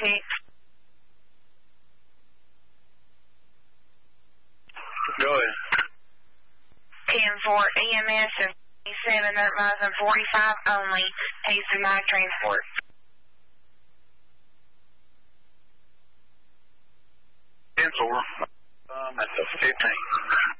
Go ahead. 10-4 EMS and 7, they're advising 45 only. Hazen Night Transport. 10-4. That's a 15.